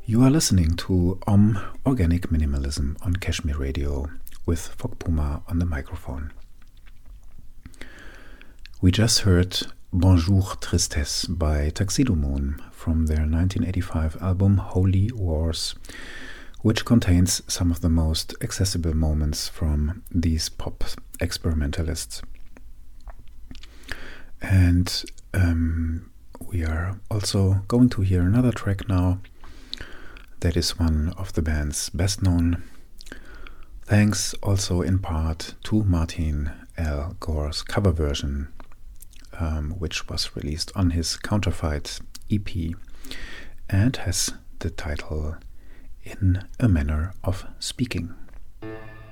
You are listening to Organic Minimalism on Kashmir Radio with Fok Puma on the microphone. We just heard Bonjour Tristesse by Tuxedo Moon from their 1985 album Holy Wars, which contains some of the most accessible moments from these pop experimentalists. And we are also going to hear another track now that is one of the band's best known. Thanks also in part to Martin L. Gore's cover version, which was released on his Counterfeit EP and has the title In a Manner of Speaking.